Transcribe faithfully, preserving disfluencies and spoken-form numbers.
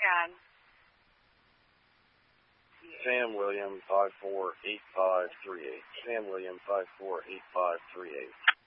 on. Sam William, five four eight five three eight. Sam William, five four eight five three eight.